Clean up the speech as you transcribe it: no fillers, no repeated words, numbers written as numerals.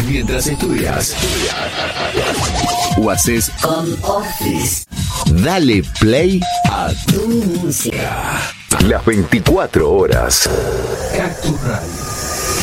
mientras estudias o haces home office. Dale play a tu música. Las 24 horas. Cactus Radio.